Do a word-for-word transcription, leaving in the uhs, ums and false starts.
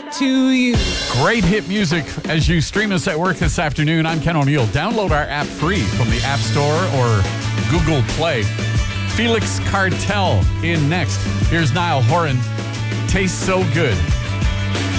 to you. Great hit music as you stream us at work this afternoon. I'm Ken O'Neill. Download our app free from the App Store or Google Play. Felix Cartel in next. Here's Niall Horan. Tastes so good.